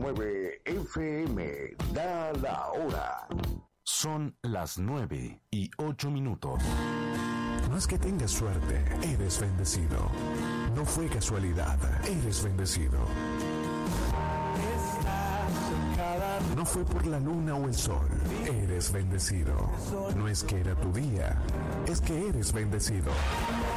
89 FM da la hora. Son las 9:08. No es que tengas suerte, eres bendecido. No fue casualidad, eres bendecido. No fue por la luna o el sol, eres bendecido. No es que era tu día, es que eres bendecido.